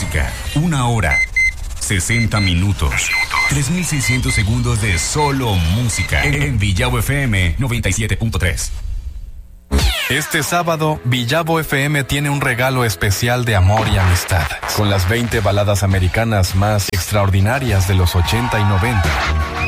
música. 1 hora, 60 minutos. 3,600 segundos de solo música. En Villavo FM 97.3. Este sábado, Villavo FM tiene un regalo especial de amor y amistad, con las 20 baladas americanas más extraordinarias de los 80 y 90.